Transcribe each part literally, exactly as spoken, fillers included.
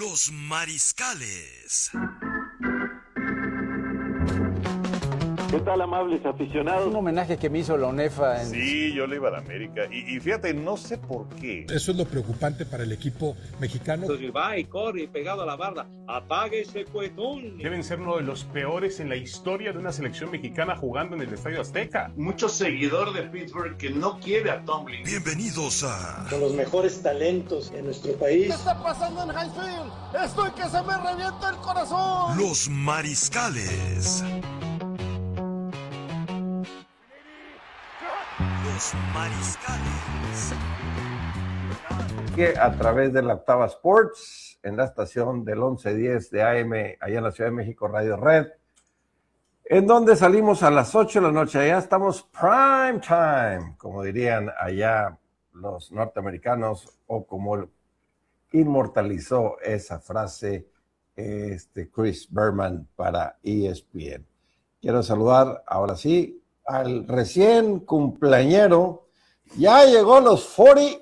Los Mariscales. ¿Qué tal, amables aficionados? Un homenaje que me hizo la UNEFA. En... Sí, yo le iba a la América. Y, y fíjate, no sé por qué. Eso es lo preocupante para el equipo mexicano. Entonces va y corre pegado a la barda. Apague ese cuetón. Deben ser uno de los peores en la historia de una selección mexicana jugando en el Estadio Azteca. Mucho seguidor de Pittsburgh que no quiere a Tomlin. Bienvenidos a... Con los mejores talentos en nuestro país. ¿Qué está pasando en Highfield? Estoy que se me revienta el corazón. Los Mariscales. Los Mariscales. Que a través de la Octava Sports, en la estación del once diez de A M, allá en la Ciudad de México, Radio Red, en donde salimos a las ocho de la noche. Allá estamos prime time, como dirían allá los norteamericanos, o como inmortalizó esa frase este Chris Berman para E S P N. Quiero saludar ahora sí al recién cumpleañero. Ya llegó los cuarenta,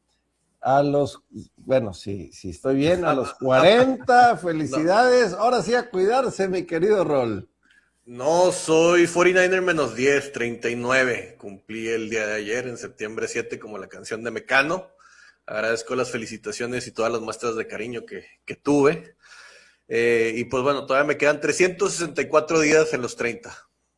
a los, bueno, sí, sí estoy bien, a los cuarenta, felicidades. Ahora sí a cuidarse, mi querido Rol. No, soy cuarenta y nueve menos diez, treinta y nueve. Cumplí el día de ayer, en septiembre siete, como la canción de Mecano. Agradezco las felicitaciones y todas las muestras de cariño que, que tuve. Eh, y pues bueno, todavía me quedan trescientos sesenta y cuatro días en los treinta.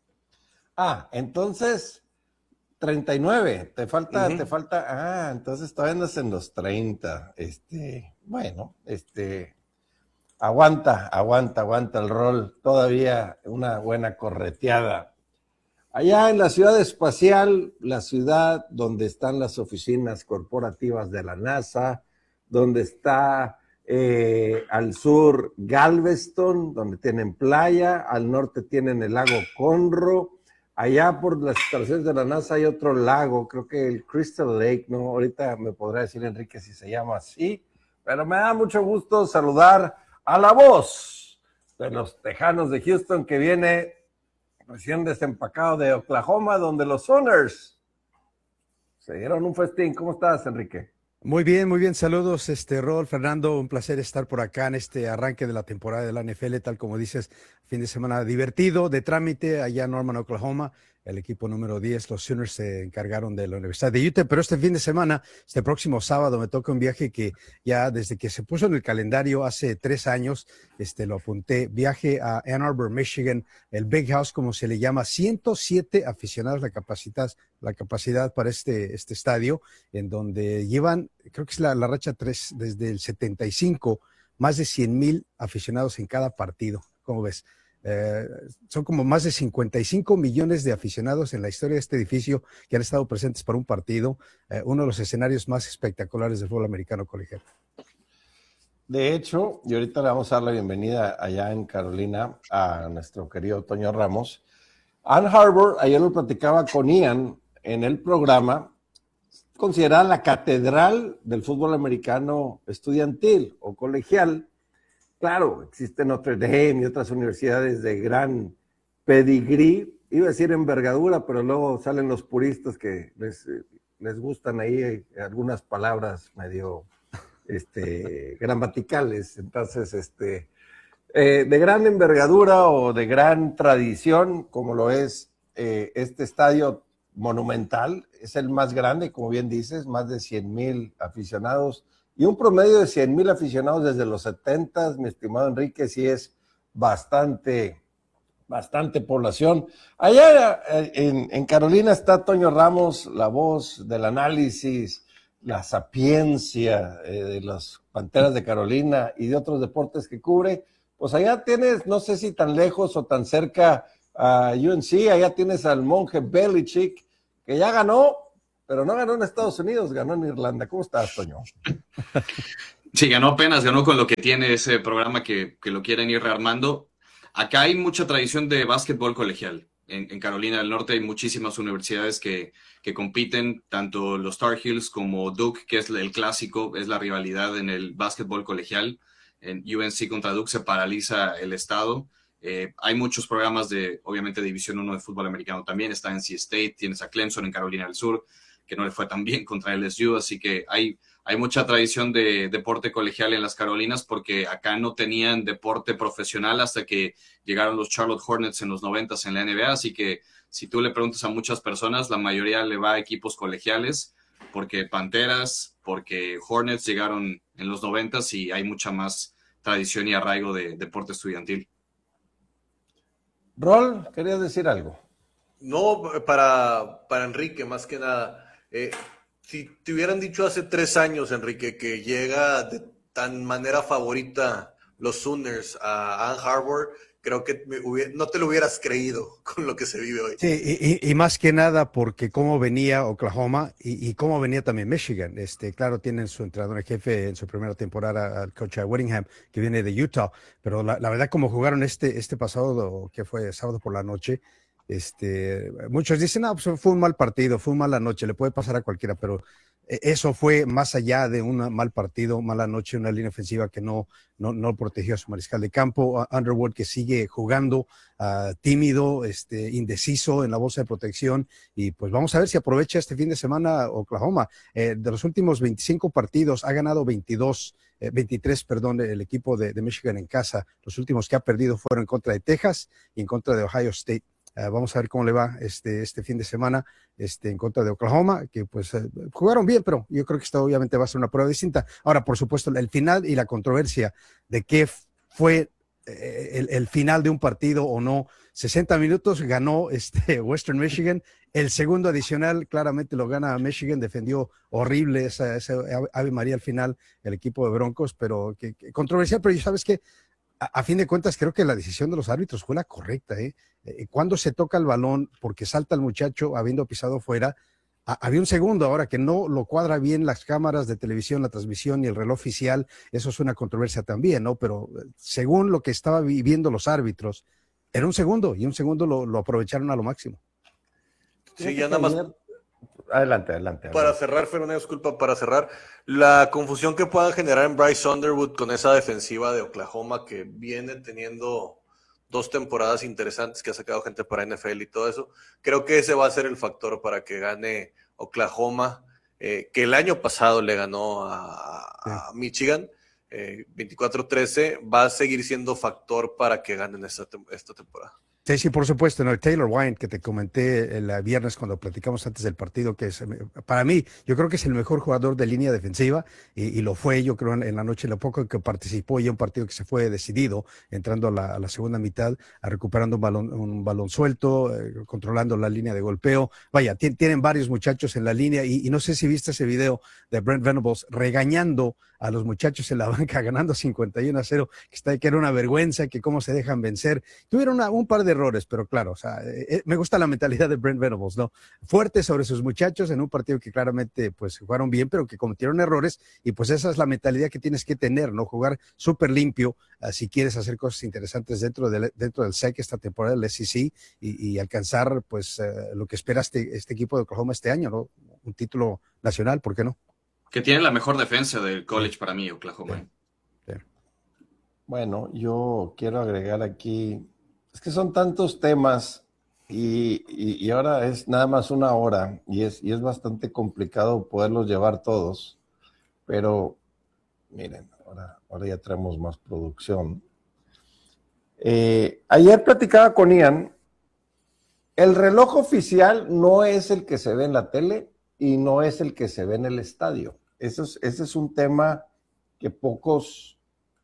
Ah, entonces, treinta y nueve, te falta, Uh-huh. te falta, ah, entonces todavía andas en los treinta, este, bueno, este, aguanta, aguanta, aguanta el Rol, todavía una buena correteada. Allá en la ciudad espacial, la ciudad donde están las oficinas corporativas de la NASA, donde está eh, al sur Galveston, donde tienen playa, al norte tienen el lago Conroe. Allá por las instalaciones de la NASA hay otro lago, creo que el Crystal Lake, ¿no? Ahorita me podrá decir Enrique si se llama así, pero me da mucho gusto saludar a la voz de los Tejanos de Houston, que viene recién desempacado de Oklahoma, donde los Sooners se dieron un festín. ¿Cómo estás, Enrique? Muy bien, muy bien. Saludos, este Rol, Fernando. Un placer estar por acá en este arranque de la temporada de la N F L, tal como dices, fin de semana divertido, de trámite, allá en Norman, Oklahoma. El equipo número diez, los Sooners, se encargaron de la Universidad de Utah, pero este fin de semana, este próximo sábado, me toca un viaje que ya desde que se puso en el calendario hace tres años, este, lo apunté, viaje a Ann Arbor, Michigan, el Big House, como se le llama, ciento siete aficionados la capacidad, la capacidad para este, este estadio, en donde llevan, creo que es la, la racha tres desde el setenta y cinco, más de cien mil aficionados en cada partido. ¿Cómo ves? Eh, son como más de cincuenta y cinco millones de aficionados en la historia de este edificio que han estado presentes para un partido, eh, uno de los escenarios más espectaculares del fútbol americano colegial. De hecho, y ahorita le vamos a dar la bienvenida allá en Carolina a nuestro querido Toño Ramos. Ann Arbor, ayer lo platicaba con Ian en el programa, considerada la catedral del fútbol americano estudiantil o colegial. Claro, existe Notre Dame y otras universidades de gran pedigrí, iba a decir envergadura, pero luego salen los puristas que les, les gustan ahí algunas palabras medio este, gramaticales. Entonces, este, eh, de gran envergadura o de gran tradición, como lo es eh, este estadio monumental, es el más grande, como bien dices, más de cien mil aficionados. Y un promedio de cien mil aficionados desde los setentas, mi estimado Enrique, sí es bastante, bastante población. Allá en, en Carolina está Toño Ramos, la voz del análisis, la sapiencia eh, de las Panteras de Carolina y de otros deportes que cubre. Pues allá tienes, no sé si tan lejos o tan cerca a U N C, allá tienes al monje Belichick, que ya ganó, pero no ganó en Estados Unidos, ganó en Irlanda. ¿Cómo estás, Toño? Sí, ganó apenas, ganó con lo que tiene ese programa que, que lo quieren ir rearmando. Acá hay mucha tradición de básquetbol colegial. En, en Carolina del Norte hay muchísimas universidades que, que compiten, tanto los Tar Heels como Duke, que es el clásico, es la rivalidad en el básquetbol colegial. En U N C contra Duke se paraliza el estado. Eh, hay muchos programas de, obviamente, División uno de fútbol americano también. Está N C State, tienes a Clemson en Carolina del Sur, que no le fue tan bien contra L S U, así que hay, hay mucha tradición de deporte colegial en las Carolinas porque acá no tenían deporte profesional hasta que llegaron los Charlotte Hornets en los noventas en la N B A, así que si tú le preguntas a muchas personas, la mayoría le va a equipos colegiales porque Panteras, porque Hornets llegaron en los noventas y hay mucha más tradición y arraigo de deporte estudiantil. Rol, ¿querías decir algo? No, para, para Enrique, más que nada. Eh, si te hubieran dicho hace tres años, Enrique, que llega de tan manera favorita los Sooners a Ann Arbor, creo que me hubiera, no te lo hubieras creído con lo que se vive hoy. Sí, y, y, y más que nada porque cómo venía Oklahoma y, y cómo venía también Michigan. Este, claro, tienen su entrenador en jefe en su primera temporada, al coach Whittingham, que viene de Utah, pero la, la verdad como jugaron este, este pasado, que fue sábado por la noche, este, muchos dicen, no, pues fue un mal partido, fue una mala noche, le puede pasar a cualquiera, pero eso fue más allá de un mal partido, mala noche, una línea ofensiva que no, no, no protegió a su mariscal de campo, Underwood que sigue jugando uh, tímido, este, indeciso en la bolsa de protección, y pues vamos a ver si aprovecha este fin de semana Oklahoma. Eh, de los últimos veinticinco partidos ha ganado veintidós, eh, veintitrés, perdón, el equipo de, de Michigan en casa. Los últimos que ha perdido fueron en contra de Texas y en contra de Ohio State. Uh, vamos a ver cómo le va este, este fin de semana este, en contra de Oklahoma, que pues uh, jugaron bien, pero yo creo que esto obviamente va a ser una prueba distinta. Ahora, por supuesto, el final y la controversia de qué fue eh, el, el final de un partido o no. sesenta minutos ganó este Western Michigan, el segundo adicional claramente lo gana Michigan, defendió horrible esa, esa Ave María al final el equipo de Broncos, pero que, que controversial, pero ¿sabes qué? A, a fin de cuentas, creo que la decisión de los árbitros fue la correcta, ¿eh? Eh, cuando se toca el balón, porque salta el muchacho habiendo pisado fuera, a, había un segundo ahora que no lo cuadra bien las cámaras de televisión, la transmisión y el reloj oficial, eso es una controversia también, ¿no? Pero según lo que estaba viviendo los árbitros, era un segundo, y un segundo lo, lo aprovecharon a lo máximo. Sí, ya nada más. Adelante, adelante. Para adelante. cerrar, Fer, una disculpa, para cerrar, la confusión que puedan generar en Bryce Underwood con esa defensiva de Oklahoma que viene teniendo dos temporadas interesantes, que ha sacado gente para N F L y todo eso, creo que ese va a ser el factor para que gane Oklahoma, eh, que el año pasado le ganó a, a Michigan, eh, veinticuatro trece, va a seguir siendo factor para que ganen esta, esta temporada. Sí, sí, por supuesto, ¿no? Taylor Wine, que te comenté el viernes cuando platicamos antes del partido, que es, para mí, yo creo que es el mejor jugador de línea defensiva, y, y lo fue, yo creo, en, en la noche, lo poco que participó, y un partido que se fue decidido, entrando a la, a la segunda mitad, a recuperando un balón, un balón suelto, eh, controlando la línea de golpeo. Vaya, tienen varios muchachos en la línea, y, y no sé si viste ese video de Brent Venables regañando a los muchachos en la banca, ganando cincuenta y uno a cero, que, está, que era una vergüenza, que cómo se dejan vencer. Tuvieron una, un par de errores, pero claro, o sea, eh, me gusta la mentalidad de Brent Venables, ¿no? Fuerte sobre sus muchachos en un partido que claramente pues jugaron bien, pero que cometieron errores, y pues esa es la mentalidad que tienes que tener, ¿no? Jugar súper limpio uh, si quieres hacer cosas interesantes dentro del, dentro del S E C esta temporada del S E C, y, y alcanzar pues uh, lo que espera este, este equipo de Oklahoma este año, ¿no? Un título nacional, ¿por qué no? Que tiene la mejor defensa del college para mí, Oklahoma. Sí. Sí. Bueno, yo quiero agregar aquí, es que son tantos temas y, y, y ahora es nada más una hora y es, y es bastante complicado poderlos llevar todos, pero miren, ahora, ahora ya traemos más producción. Eh, ayer platicaba con Ian, el reloj oficial no es el que se ve en la tele y no es el que se ve en el estadio. Ese es, ese es un tema que pocos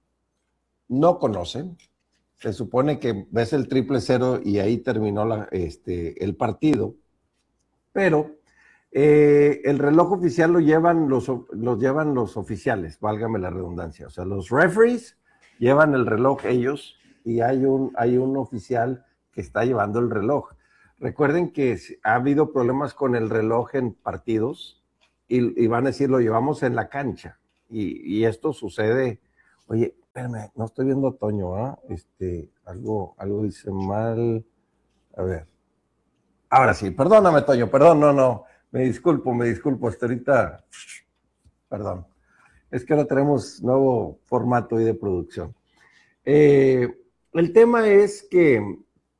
no conocen. Se supone que ves el triple cero y ahí terminó la, este, el partido, pero eh, el reloj oficial lo llevan los, los llevan los oficiales, válgame la redundancia. O sea, los referees llevan el reloj ellos y hay un, hay un oficial que está llevando el reloj. Recuerden que ha habido problemas con el reloj en partidos y, y van a decir, lo llevamos en la cancha. Y, y esto sucede, oye, espérame, no estoy viendo a Toño, ¿ah? ¿eh? Este, algo, algo hice mal. A ver. Ahora sí, perdóname, Toño, perdón, no, no. Me disculpo, me disculpo, hasta ahorita. Perdón. Es que ahora tenemos nuevo formato ahí de producción. Eh, el tema es que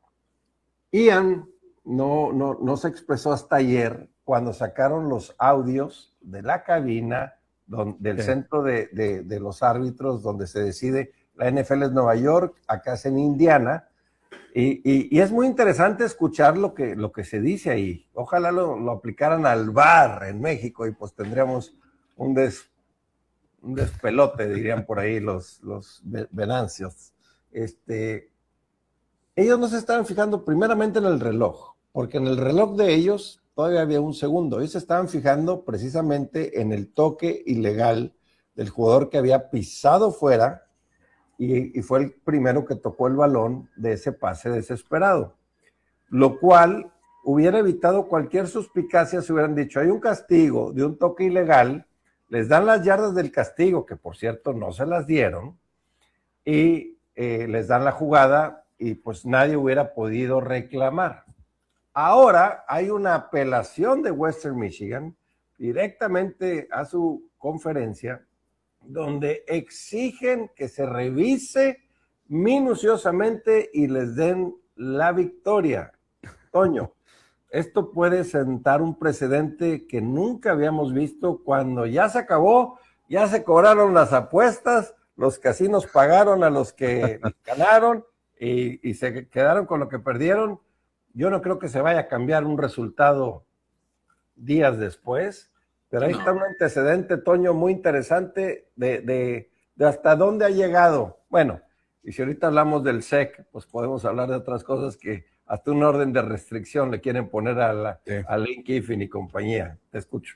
Ian no, no, no se expresó hasta ayer cuando sacaron los audios de la cabina don, del Sí. centro de, de, de los árbitros donde se decide. La N F L es Nueva York, acá es en Indiana, y, y, y es muy interesante escuchar lo que, lo que se dice ahí. Ojalá lo, lo aplicaran al V A R en México y pues tendríamos un, des, un despelote, dirían por ahí los, los venancios. Este, ellos no se estaban fijando primeramente en el reloj, porque en el reloj de ellos todavía había un segundo. Ellos se estaban fijando precisamente en el toque ilegal del jugador que había pisado fuera y, y fue el primero que tocó el balón de ese pase desesperado, lo cual hubiera evitado cualquier suspicacia si hubieran dicho, hay un castigo de un toque ilegal, les dan las yardas del castigo, que por cierto no se las dieron, y eh, les dan la jugada y pues nadie hubiera podido reclamar. Ahora hay una apelación de Western Michigan directamente a su conferencia donde exigen que se revise minuciosamente y les den la victoria. Toño, esto puede sentar un precedente que nunca habíamos visto. Cuando ya se acabó, ya se cobraron las apuestas, los casinos pagaron a los que ganaron y, y se quedaron con lo que perdieron. Yo no creo que se vaya a cambiar un resultado días después, pero ahí no. Está un antecedente, Toño, muy interesante de, de, de hasta dónde ha llegado. Bueno, y si ahorita hablamos del S E C, pues podemos hablar de otras cosas que hasta un orden de restricción le quieren poner a, la, sí. a Lane Kiffin y compañía. Te escucho.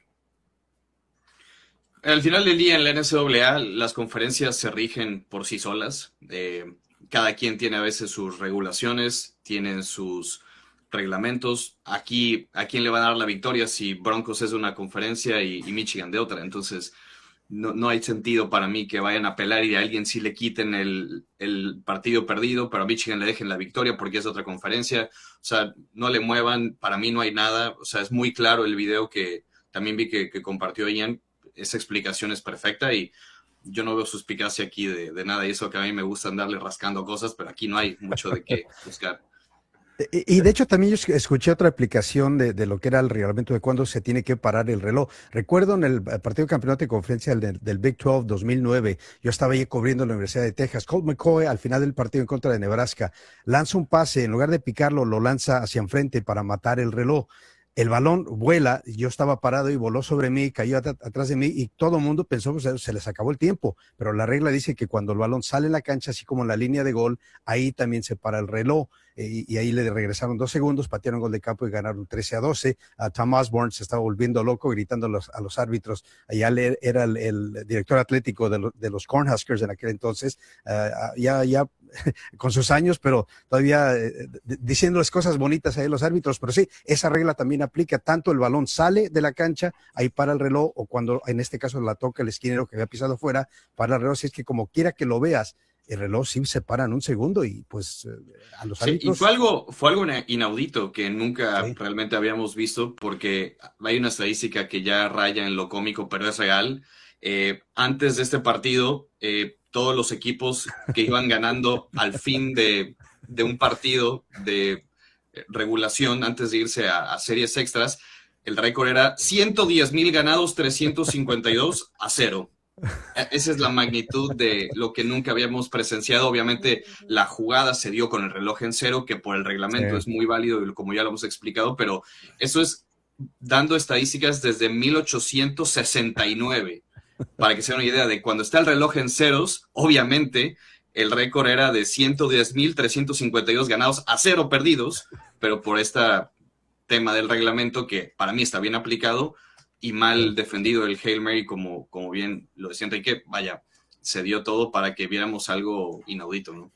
Al final del día en la N C A A las conferencias se rigen por sí solas. Eh, cada quien tiene a veces sus regulaciones, tienen sus reglamentos. Aquí, ¿a quién le van a dar la victoria si Broncos es de una conferencia y, y Michigan de otra? Entonces, no, no hay sentido para mí que vayan a apelar y a alguien sí le quiten el, el partido perdido, pero a Michigan le dejen la victoria porque es de otra conferencia. O sea, no le muevan, para mí no hay nada. O sea, es muy claro el video que también vi que, que compartió Ian. Esa explicación es perfecta y yo no veo suspicacia aquí de, de nada, y eso que a mí me gusta andarle rascando cosas, pero aquí no hay mucho de qué buscar. Y, y de hecho también yo escuché otra aplicación de, de lo que era el reglamento de cuándo se tiene que parar el reloj. Recuerdo en el partido de campeonato de conferencia del, del Big doce dos mil nueve, yo estaba ahí cubriendo la Universidad de Texas. Colt McCoy al final del partido en contra de Nebraska lanza un pase, en lugar de picarlo lo lanza hacia enfrente para matar el reloj. El balón vuela, yo estaba parado y voló sobre mí, cayó at atrás de mí y todo el mundo pensó que pues, se les acabó el tiempo, pero la regla dice que cuando el balón sale en la cancha, así como en la línea de gol, ahí también se para el reloj eh, y ahí le regresaron dos segundos, patearon gol de campo y ganaron trece a doce. Uh, Tom Osborne se estaba volviendo loco gritando a los, a los árbitros, allá le, era el, el director atlético de, lo, de los Cornhuskers en aquel entonces, uh, ya, ya con sus años, pero todavía eh, diciéndoles cosas bonitas a los árbitros, pero sí, esa regla también aplica, tanto el balón sale de la cancha, ahí para el reloj, o cuando en este caso la toca el esquinero que había pisado fuera, para el reloj. Si es que como quiera que lo veas, el reloj sí se para en un segundo y pues a los árbitros... Sí, y fue algo, fue algo inaudito que nunca sí. realmente habíamos visto, porque hay una estadística que ya raya en lo cómico, pero es real. Eh, antes de este partido, eh, todos los equipos que iban ganando al fin de, de un partido de regulación, antes de irse a, a series extras, el récord era ciento diez mil ganados, trescientos cincuenta y dos a cero. Esa es la magnitud de lo que nunca habíamos presenciado. Obviamente la jugada se dio con el reloj en cero, que por el reglamento sí. es muy válido, como ya lo hemos explicado, pero eso es dando estadísticas desde mil ochocientos sesenta y nueve. Para que se den una idea de cuando está el reloj en ceros, obviamente el récord era de ciento diez mil trescientos cincuenta y dos ganados a cero perdidos, pero por este tema del reglamento que para mí está bien aplicado y mal defendido el Hail Mary, como, como bien lo decía Enrique, vaya, se dio todo para que viéramos algo inaudito, ¿no?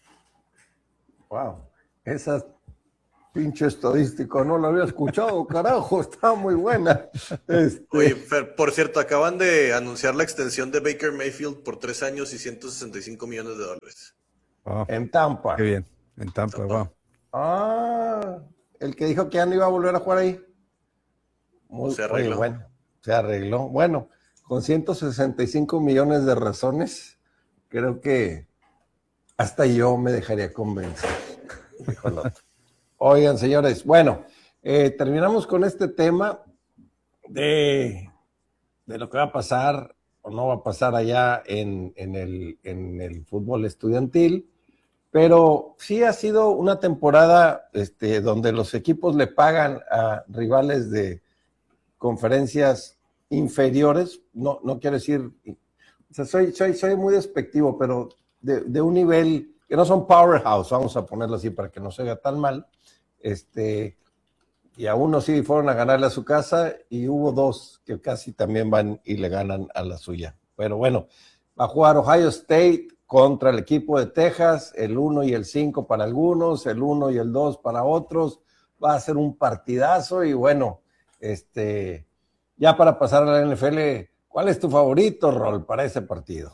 Wow, esa pinche estadístico, no lo había escuchado, carajo, está muy buena. Este... Oye, Fer, por cierto, acaban de anunciar la extensión de Baker Mayfield por tres años y ciento sesenta y cinco millones de dólares. Oh, en Tampa. Qué bien, en Tampa, Tampa. Wow. Ah, el que dijo que ya no iba a volver a jugar ahí. Muy, se arregló. Oye, bueno, se arregló. Bueno, con ciento sesenta y cinco millones de razones, creo que hasta yo me dejaría convencer. Dijo el otro. Oigan, señores, bueno, eh, terminamos con este tema de, de lo que va a pasar no va a pasar allá en, en, el, en el fútbol estudiantil, pero sí ha sido una temporada este, donde los equipos le pagan a rivales de conferencias inferiores, no, no quiero decir, o sea, soy, soy, soy muy despectivo, pero de, de un nivel que no son powerhouse, vamos a ponerlo así para que no se vea tan mal, este, y a uno sí fueron a ganarle a su casa y hubo dos que casi también van y le ganan a la suya. Pero bueno, va a jugar Ohio State contra el equipo de Texas, el uno y el cinco para algunos, el uno y el dos para otros, va a ser un partidazo y bueno, este, ya para pasar a la N F L, ¿cuál es tu favorito, Rol, para ese partido?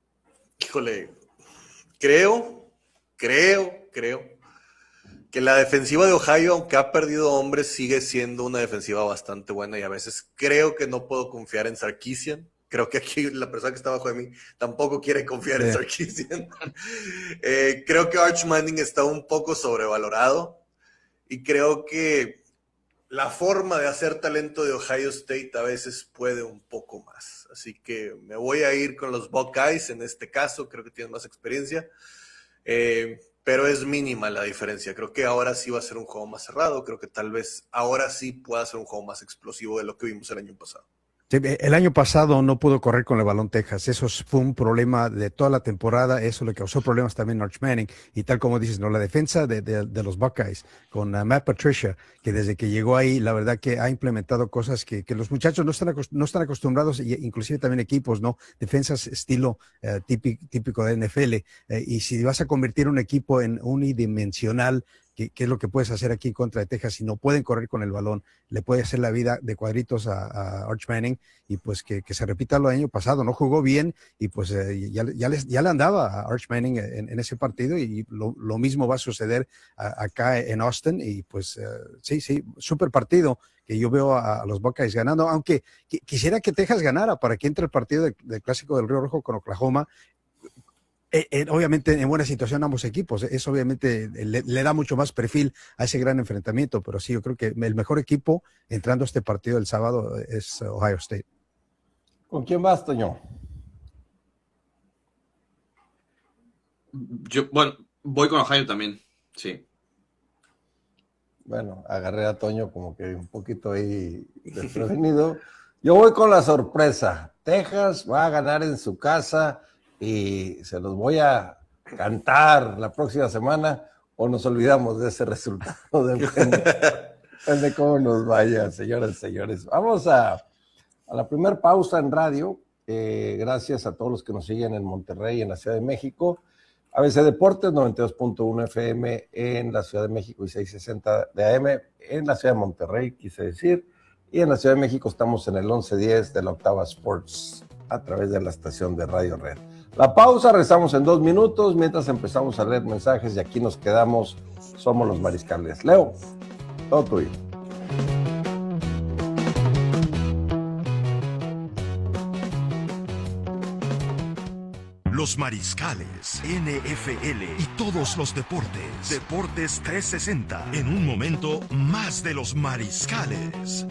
Híjole, creo, creo, creo que la defensiva de Ohio, aunque ha perdido hombres, sigue siendo una defensiva bastante buena y a veces creo que no puedo confiar en Sarkisian. Creo que aquí la persona que está abajo de mí tampoco quiere confiar sí. en Sarkisian. eh, creo que Arch Manning está un poco sobrevalorado y creo que la forma de hacer talento de Ohio State a veces puede un poco más. Así que me voy a ir con los Buckeyes en este caso, creo que tienen más experiencia, eh, pero es mínima la diferencia. Creo que ahora sí va a ser un juego más cerrado, creo que tal vez ahora sí pueda ser un juego más explosivo de lo que vimos el año pasado. El año pasado no pudo correr con el balón Texas, eso fue un problema de toda la temporada, eso le causó problemas también a Arch Manning, y tal como dices, no la defensa de, de, de los Buckeyes con uh, Matt Patricia, que desde que llegó ahí, la verdad que ha implementado cosas que, que los muchachos no están, no están acostumbrados, y inclusive también equipos, ¿no? Defensas estilo uh, típico, típico de N F L, eh, y si vas a convertir un equipo en unidimensional, ¿Qué, ¿Qué es lo que puedes hacer aquí en contra de Texas? Si no pueden correr con el balón, le puede hacer la vida de cuadritos a, a Arch Manning y pues que, que se repita lo del año pasado. No jugó bien y pues eh, ya, ya, les, ya le andaba a Arch Manning en, en ese partido y lo, lo mismo va a suceder a, acá en Austin y pues eh, sí, sí, súper partido que yo veo a, a los Buckeyes ganando, aunque qu quisiera que Texas ganara para que entre el partido del de Clásico del Río Rojo con Oklahoma. Eh, eh, obviamente en buena situación ambos equipos, eso obviamente le, le da mucho más perfil a ese gran enfrentamiento, pero sí, yo creo que el mejor equipo entrando a este partido el sábado es Ohio State. ¿Con quién vas, Toño? Yo, bueno, voy con Ohio también, sí. Bueno, agarré a Toño como que un poquito ahí desprevenido. Yo voy con la sorpresa. Texas va a ganar en su casa y se los voy a cantar la próxima semana o nos olvidamos de ese resultado. Depende, depende de cómo nos vaya, señoras y señores. Vamos a, a la primera pausa en radio. Eh, gracias a todos los que nos siguen en Monterrey y en la Ciudad de México. A B C Deportes, noventa y dos punto uno F M en la Ciudad de México y seiscientos sesenta de A M en la Ciudad de Monterrey, quise decir. Y en la Ciudad de México estamos en el once diez de la Octava Sports a través de la estación de Radio Red. La pausa, rezamos en dos minutos mientras empezamos a leer mensajes y aquí nos quedamos. Somos los Mariscales. Leo, todo tuyo. Los Mariscales, N F L y todos los deportes. Deportes trescientos sesenta. En un momento, más de los Mariscales.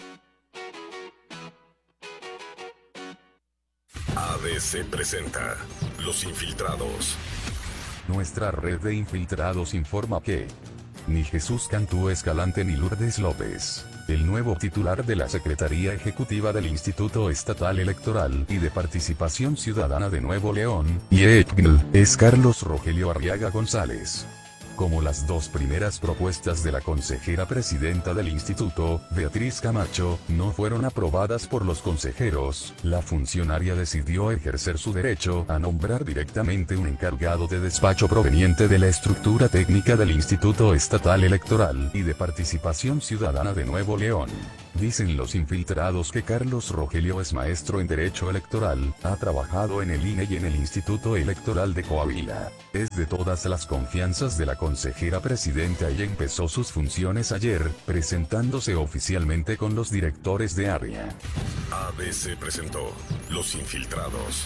A B C presenta Los Infiltrados. Nuestra red de infiltrados informa que ni Jesús Cantú Escalante ni Lourdes López, el nuevo titular de la Secretaría Ejecutiva del Instituto Estatal Electoral y de Participación Ciudadana de Nuevo León, I E C N L, es Carlos Rogelio Arriaga González. Como las dos primeras propuestas de la consejera presidenta del instituto, Beatriz Camacho, no fueron aprobadas por los consejeros, la funcionaria decidió ejercer su derecho a nombrar directamente un encargado de despacho proveniente de la estructura técnica del Instituto Estatal Electoral y de Participación Ciudadana de Nuevo León. Dicen los infiltrados que Carlos Rogelio es maestro en Derecho Electoral, ha trabajado en el I N E y en el Instituto Electoral de Coahuila. Es de todas las confianzas de la consejera presidenta y empezó sus funciones ayer, presentándose oficialmente con los directores de área. A B C presentó Los Infiltrados.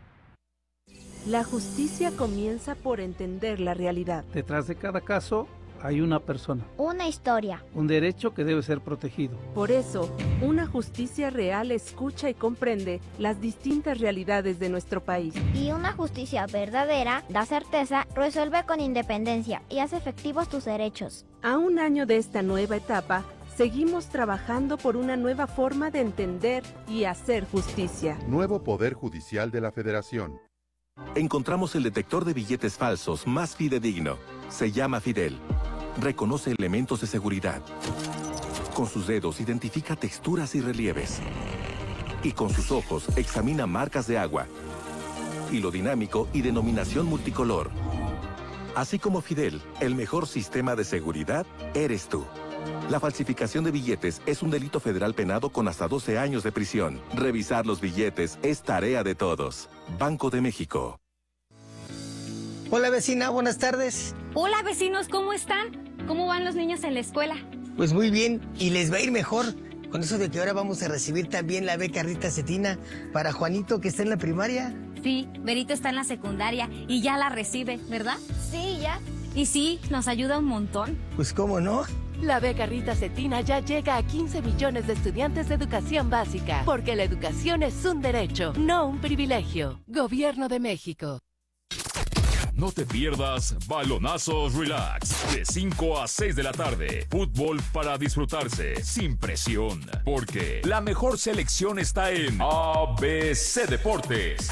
La justicia comienza por entender la realidad. Detrás de cada caso hay una persona. Una historia. Un derecho que debe ser protegido. Por eso, una justicia real escucha y comprende las distintas realidades de nuestro país. Y una justicia verdadera da certeza, resuelve con independencia y hace efectivos tus derechos. A un año de esta nueva etapa, seguimos trabajando por una nueva forma de entender y hacer justicia. Nuevo Poder Judicial de la Federación. Encontramos el detector de billetes falsos más fidedigno. Se llama Fidel. Reconoce elementos de seguridad. Con sus dedos identifica texturas y relieves. Y con sus ojos examina marcas de agua, hilo dinámico y denominación multicolor. Así como Fidel, el mejor sistema de seguridad eres tú. La falsificación de billetes es un delito federal penado con hasta doce años de prisión. Revisar los billetes es tarea de todos. Banco de México. Hola vecina, buenas tardes. Hola vecinos, ¿cómo están? ¿Cómo van los niños en la escuela? Pues muy bien, y les va a ir mejor. Con eso de que ahora vamos a recibir también la beca Rita Cetina para Juanito, que está en la primaria. Sí, Berito está en la secundaria y ya la recibe, ¿verdad? Sí, ya. Y sí, nos ayuda un montón. Pues cómo no. La beca Rita Cetina ya llega a quince millones de estudiantes de educación básica, porque la educación es un derecho, no un privilegio. Gobierno de México. No te pierdas Balonazos Relax, de cinco a seis de la tarde. Fútbol para disfrutarse, sin presión. Porque la mejor selección está en A B C Deportes.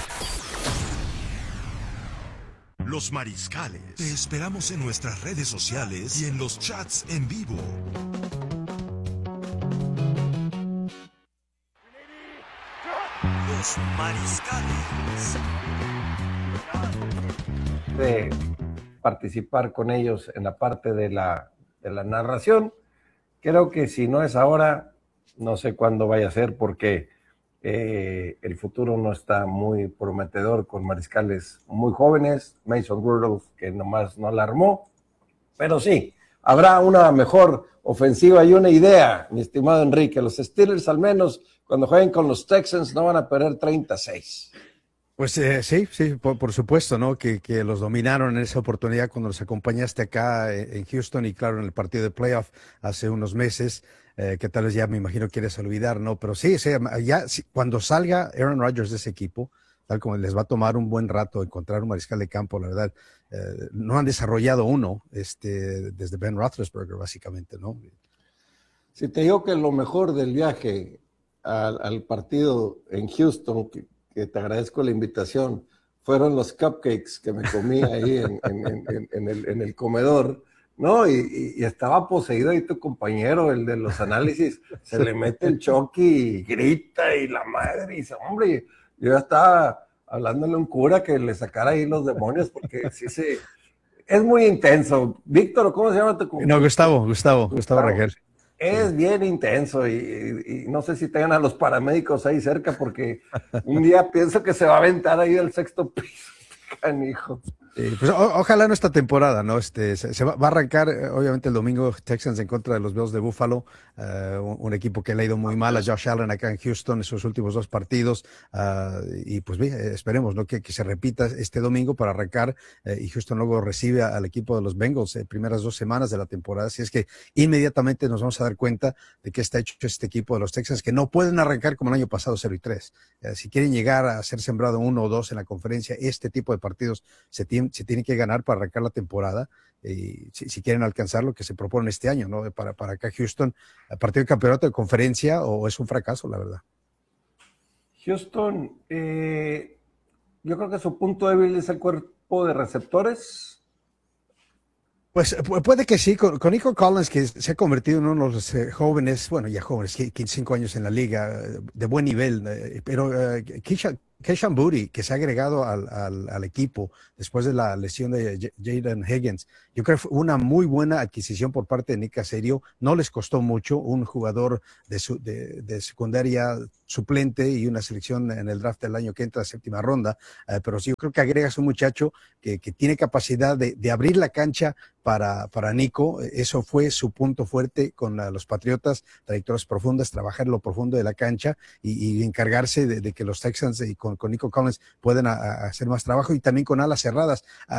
Los Mariscales. Te esperamos en nuestras redes sociales y en los chats en vivo. Los Mariscales. De participar con ellos en la parte de la, de la narración. Creo que si no es ahora, no sé cuándo vaya a ser, porque eh, el futuro no está muy prometedor con mariscales muy jóvenes. Mason Rudolph, que nomás no la armó, pero sí, habrá una mejor ofensiva y una idea, mi estimado Enrique. Los Steelers, al menos cuando jueguen con los Texans, no van a perder treinta a seis. Pues eh, sí, sí, por, por supuesto, ¿no? Que, que los dominaron en esa oportunidad cuando los acompañaste acá en Houston y claro, en el partido de playoff hace unos meses, eh, que tal vez ya me imagino quieres olvidar, ¿no? Pero sí, sí ya sí, cuando salga Aaron Rodgers de ese equipo, tal como les va a tomar un buen rato encontrar un mariscal de campo, la verdad, eh, no han desarrollado uno este, desde Ben Roethlisberger, básicamente, ¿no? Si te digo que lo mejor del viaje al, al partido en Houston, que que te agradezco la invitación, fueron los cupcakes que me comí ahí en, en, en, en, el, en el comedor, ¿no? Y, y estaba poseído ahí tu compañero, el de los análisis, se le mete el Chucky y grita y la madre, y dice, hombre, yo ya estaba hablándole a un cura que le sacara ahí los demonios, porque sí se... Es muy intenso. Víctor, ¿cómo se llama tu compañero? No, Gustavo, Gustavo, Gustavo Rangel. Es bien intenso y, y, y no sé si tengan a los paramédicos ahí cerca porque un día pienso que se va a aventar ahí del sexto piso, canijo. Eh, pues o, ojalá no esta temporada, ¿no? Este, se, se va, va a arrancar, eh, obviamente, el domingo Texans en contra de los Bills de Buffalo, uh, un, un equipo que le ha ido muy mal a Josh Allen acá en Houston en sus últimos dos partidos, uh, y pues bien, esperemos, ¿no? Que, que se repita este domingo para arrancar, eh, y Houston luego recibe al equipo de los Bengals en primeras dos semanas de la temporada, así es que inmediatamente nos vamos a dar cuenta de que está hecho este equipo de los Texans, que no pueden arrancar como el año pasado cero y tres. Uh, si quieren llegar a ser sembrado uno o dos en la conferencia, este tipo de partidos se tienen se tiene que ganar para arrancar la temporada y si, si quieren alcanzar lo que se propone este año, ¿no? Para, para acá Houston, ¿a partido de campeonato de conferencia o es un fracaso, la verdad? Houston, eh, yo creo que su punto débil es el cuerpo de receptores. Pues puede que sí, con, con Nico Collins, que se ha convertido en uno de los eh, jóvenes, bueno, ya jóvenes, quince, cinco años en la liga, de buen nivel, eh, pero uh, Keisha, Keishan Boutte, que se ha agregado al, al, al equipo después de la lesión de Jaden Higgins, yo creo que fue una muy buena adquisición por parte de Nick Caserio, no les costó mucho, un jugador de, su, de, de secundaria suplente y una selección en el draft del año que entra, séptima ronda, uh, pero sí, yo creo que agregas un muchacho que, que tiene capacidad de, de abrir la cancha para, para Nico. Eso fue su punto fuerte con uh, los Patriotas, trayectorias profundas, trabajar en lo profundo de la cancha y, y encargarse de, de que los Texans y con, con Nico Collins puedan a, a hacer más trabajo y también con alas cerradas. Uh,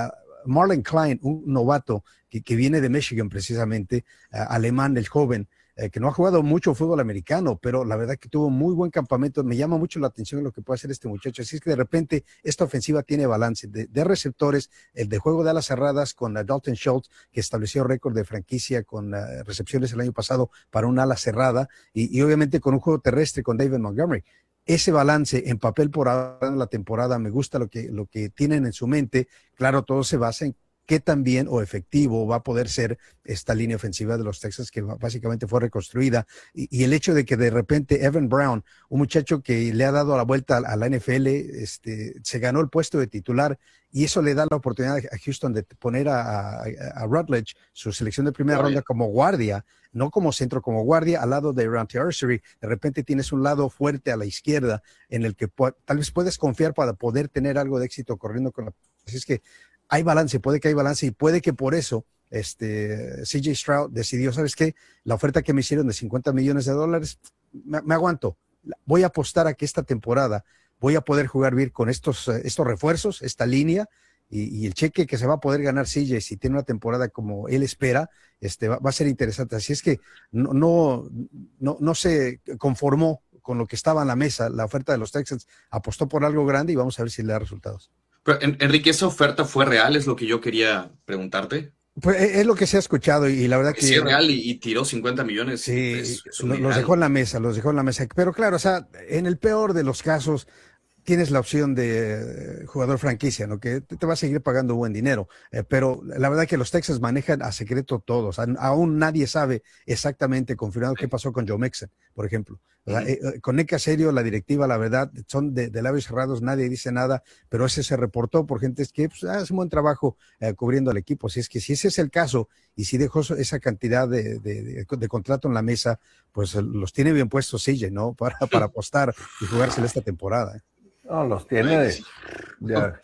Marlon Klein, un novato que, que viene de Michigan precisamente, uh, alemán, el joven, Eh, que no ha jugado mucho fútbol americano, pero la verdad que tuvo muy buen campamento. Me llama mucho la atención lo que puede hacer este muchacho. Así es que de repente esta ofensiva tiene balance de, de receptores, el de juego de alas cerradas con uh, Dalton Schultz, que estableció récord de franquicia con uh, recepciones el año pasado para un ala cerrada, y, y obviamente con un juego terrestre con David Montgomery. Ese balance en papel por ahora en la temporada, me gusta lo que, lo que tienen en su mente. Claro, todo se basa en qué tan bien o efectivo va a poder ser esta línea ofensiva de los Texans, que básicamente fue reconstruida, y, y el hecho de que de repente Evan Brown, un muchacho que le ha dado la vuelta a, a la N F L, este, se ganó el puesto de titular, y eso le da la oportunidad a Houston de poner a, a, a Rutledge, su selección de primera ronda, como guardia, no como centro, como guardia, al lado de Ramsey Archery. De repente tienes un lado fuerte a la izquierda en el que tal vez puedes confiar para poder tener algo de éxito corriendo con la... Así es que hay balance, puede que hay balance, y puede que por eso este C J Stroud decidió, ¿sabes qué? La oferta que me hicieron de cincuenta millones de dólares, me, me aguanto. Voy a apostar a que esta temporada voy a poder jugar bien con estos, estos refuerzos, esta línea, y, y el cheque que se va a poder ganar C J si tiene una temporada como él espera, este va, va a ser interesante. Así es que no, no, no, no se conformó con lo que estaba en la mesa, la oferta de los Texans, apostó por algo grande y vamos a ver si le da resultados. Pero, Enrique, ¿esa oferta fue real? Es lo que yo quería preguntarte. Pues es lo que se ha escuchado, y la verdad Porque que... sí, es real, y, y tiró cincuenta millones. Sí, es, es lo, los dejó en la mesa, los dejó en la mesa. Pero claro, o sea, en el peor de los casos, tienes la opción de jugador franquicia, ¿no? Que te va a seguir pagando buen dinero. Eh, pero la verdad que los Texans manejan a secreto todo. O sea, aún nadie sabe exactamente confirmado qué pasó con Joe Mixon, por ejemplo. O sea, uh-huh. eh, con Eka Serio, la directiva, la verdad, son de, de labios cerrados, nadie dice nada, pero ese se reportó por gente que pues, hace un buen trabajo eh, cubriendo al equipo. Así es que si ese es el caso, y si dejó esa cantidad de, de, de, de contrato en la mesa, pues los tiene bien puestos C J, ¿no? Para, para apostar y jugársela esta temporada. ¿eh? No, los tiene de, ya.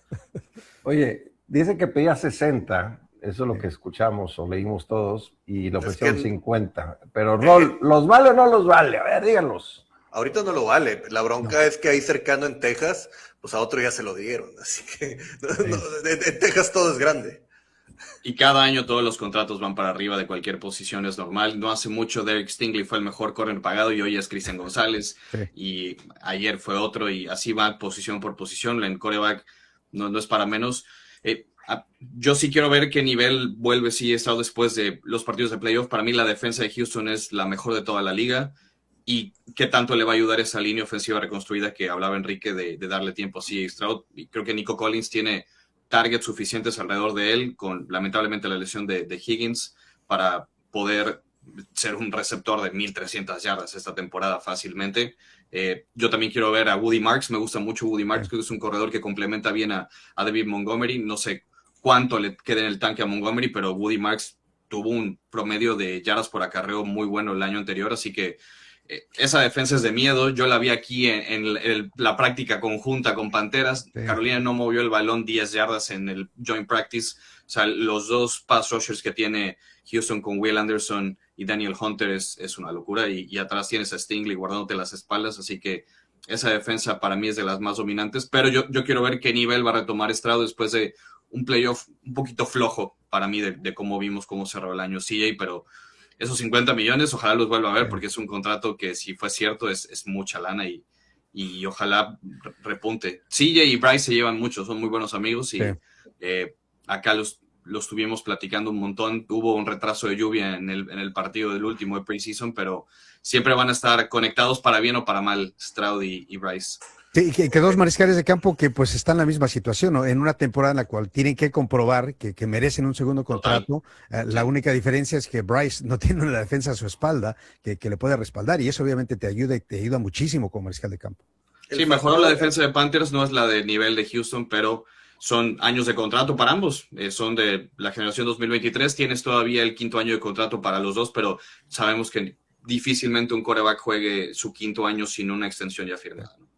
Oye, dice que pedía sesenta, eso es lo que escuchamos o leímos todos, y le ofrecieron es que, cincuenta. Pero, Rol, ¿los vale o no los vale? A ver, díganos. Ahorita no lo vale. La bronca no. es que ahí cercano en Texas, pues a otro ya se lo dieron. Así que sí. no, en Texas todo es grande. Y cada año todos los contratos van para arriba de cualquier posición, es normal. No hace mucho Derek Stingley fue el mejor corner pagado y hoy es Christian González. Sí. Y ayer fue otro, y así va posición por posición. En quarterback no, no es para menos. Eh, a, yo sí quiero ver qué nivel vuelve si está después de los partidos de playoff. Para mí la defensa de Houston es la mejor de toda la liga. Y qué tanto le va a ayudar esa línea ofensiva reconstruida que hablaba Enrique de, de darle tiempo a C J Stroud. Y creo que Nico Collins tiene targets suficientes alrededor de él, con lamentablemente la lesión de, de Higgins, para poder ser un receptor de mil trescientas yardas esta temporada fácilmente. Eh, yo también quiero ver a Woody Marks, me gusta mucho Woody Marks, creo que es un corredor que complementa bien a, a David Montgomery. No sé cuánto le quede en el tanque a Montgomery, pero Woody Marks tuvo un promedio de yardas por acarreo muy bueno el año anterior, así que esa defensa es de miedo. Yo la vi aquí en, en el, la práctica conjunta con Panteras. Sí. Carolina no movió el balón diez yardas en el joint practice. O sea, los dos pass rushers que tiene Houston con Will Anderson y Daniel Hunter es, es una locura. Y, y atrás tienes a Stingley guardándote las espaldas. Así que esa defensa para mí es de las más dominantes. Pero yo, yo quiero ver qué nivel va a retomar Stroud después de un playoff un poquito flojo para mí de, de cómo vimos cómo cerró el año C J, pero esos cincuenta millones, ojalá los vuelva a ver, porque es un contrato que, si fue cierto, es, es mucha lana, y, y ojalá repunte. C J y Bryce se llevan mucho, son muy buenos amigos, y sí. eh, acá los, los estuvimos platicando un montón. Hubo un retraso de lluvia en el, en el partido del último de preseason, pero siempre van a estar conectados para bien o para mal, Stroud y, y Bryce. Sí, que, que dos mariscales de campo que pues están en la misma situación, ¿no? En una temporada en la cual tienen que comprobar que, que merecen un segundo contrato. Eh, la única diferencia es que Bryce no tiene una defensa a su espalda que, que le puede respaldar, y eso obviamente te ayuda y te ayuda muchísimo como mariscal de campo. Sí, mejoró la defensa de Panthers, no es la de nivel de Houston, pero son años de contrato para ambos. Eh, son de la generación dos mil veintitrés, tienes todavía el quinto año de contrato para los dos, pero sabemos que difícilmente un quarterback juegue su quinto año sin una extensión ya firmada, ¿no?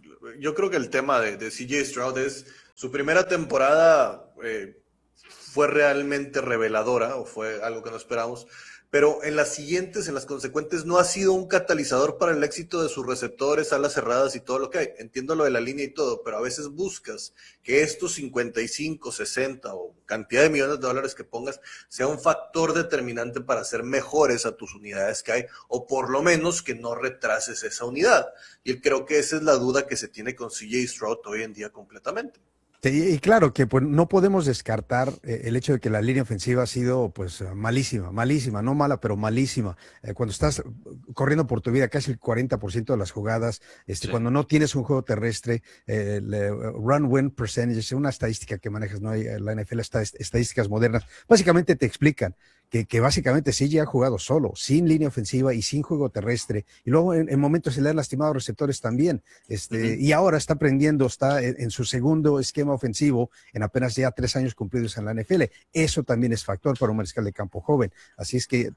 Yo creo que el tema de, de C J Stroud es su primera temporada eh, fue realmente reveladora, o fue algo que no esperamos, pero en las siguientes, en las consecuentes, no ha sido un catalizador para el éxito de sus receptores, alas cerradas y todo lo que hay. Entiendo lo de la línea y todo, pero a veces buscas que estos cincuenta y cinco, sesenta o cantidad de millones de dólares que pongas sea un factor determinante para hacer mejores a tus unidades que hay, o por lo menos que no retrases esa unidad. Y creo que esa es la duda que se tiene con C J Stroud hoy en día completamente. Y claro que pues no podemos descartar eh, el hecho de que la línea ofensiva ha sido pues malísima, malísima, no mala, pero malísima. Eh, cuando estás corriendo por tu vida casi el cuarenta por ciento de las jugadas, este, sí. cuando no tienes un juego terrestre, eh, el, uh, run win percentage es una estadística que manejas, ¿no? Hay, la N F L está estadísticas modernas, básicamente te explican que, que básicamente sí ya ha jugado solo, sin línea ofensiva y sin juego terrestre, y luego en, en momentos se le han lastimado receptores también, este, uh-huh. y ahora está aprendiendo, está en, en su segundo esquema ofensivo en apenas ya tres años cumplidos en la N F L. Eso también es factor para un mariscal de campo joven. Así es que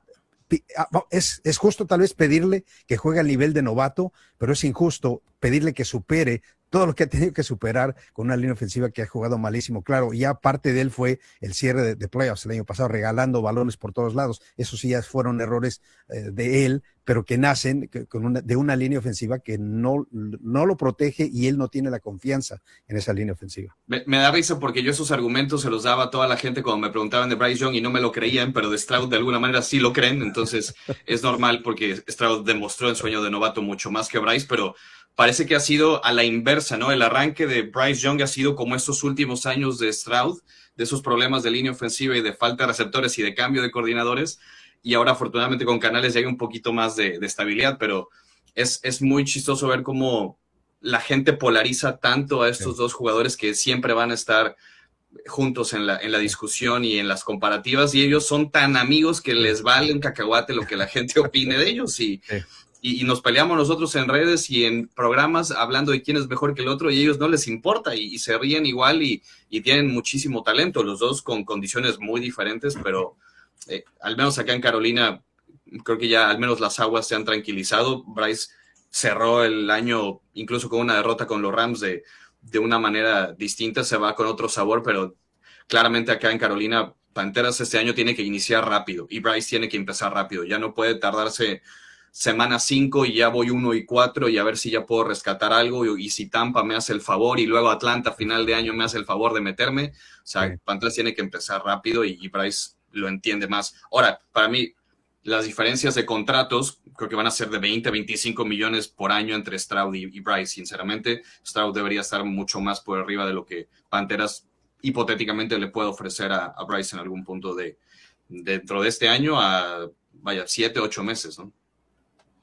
es, es justo tal vez pedirle que juegue al nivel de novato, pero es injusto pedirle que supere todo lo que ha tenido que superar con una línea ofensiva que ha jugado malísimo. Claro, ya parte de él fue el cierre de, de playoffs el año pasado, regalando balones por todos lados. Eso sí ya fueron errores eh, de él, pero que nacen con una, de una línea ofensiva que no, no lo protege y él no tiene la confianza en esa línea ofensiva. Me, me da risa porque yo esos argumentos se los daba a toda la gente cuando me preguntaban de Bryce Young y no me lo creían, pero de Stroud de alguna manera sí lo creen, entonces es normal porque Stroud demostró en su año de novato mucho más que Bryce, pero parece que ha sido a la inversa, ¿no? El arranque de Bryce Young ha sido como estos últimos años de Stroud, de esos problemas de línea ofensiva y de falta de receptores y de cambio de coordinadores, y ahora afortunadamente con Canales ya hay un poquito más de, de estabilidad, pero es, es muy chistoso ver cómo la gente polariza tanto a estos sí. dos jugadores que siempre van a estar juntos en la, en la discusión y en las comparativas, y ellos son tan amigos que les vale un cacahuate lo que la gente opine de ellos, y... Sí. Y, y nos peleamos nosotros en redes y en programas hablando de quién es mejor que el otro y a ellos no les importa y, y se ríen igual y, y tienen muchísimo talento, los dos con condiciones muy diferentes, pero eh, al menos acá en Carolina creo que ya al menos las aguas se han tranquilizado. Bryce cerró el año incluso con una derrota con los Rams de, de una manera distinta, se va con otro sabor, pero claramente acá en Carolina Panteras este año tiene que iniciar rápido y Bryce tiene que empezar rápido, ya no puede tardarse semana cinco y ya voy uno y cuatro y a ver si ya puedo rescatar algo y, y si Tampa me hace el favor y luego Atlanta a final de año me hace el favor de meterme. O sea, sí. Panteras tiene que empezar rápido y, y Bryce lo entiende más. Ahora, para mí, las diferencias de contratos creo que van a ser de veinte, veinticinco millones por año entre Stroud y, y Bryce. Sinceramente, Stroud debería estar mucho más por arriba de lo que Panteras hipotéticamente le puede ofrecer a, a Bryce en algún punto de dentro de este año a, vaya, siete, ocho meses, ¿no?